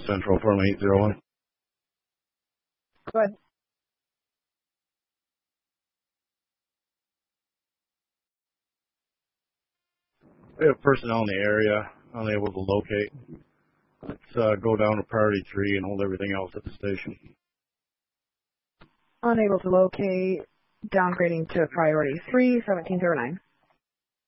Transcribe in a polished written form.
Central, 4801. Go ahead. We have personnel in the area, unable to locate. Let's go down to priority 3 and hold everything else at the station. Unable to locate, downgrading to priority 3, 1709.